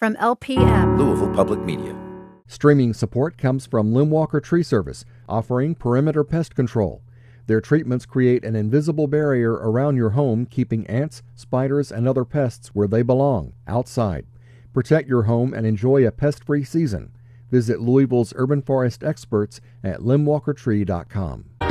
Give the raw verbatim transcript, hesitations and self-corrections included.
from L P M, Louisville Public Media. Streaming support comes from Limwalker Tree Service, offering perimeter pest control. Their treatments create an invisible barrier around your home, keeping ants, spiders, and other pests where they belong, outside. Protect your home and enjoy a pest-free season. Visit Louisville's urban forest experts at limwalker tree dot com.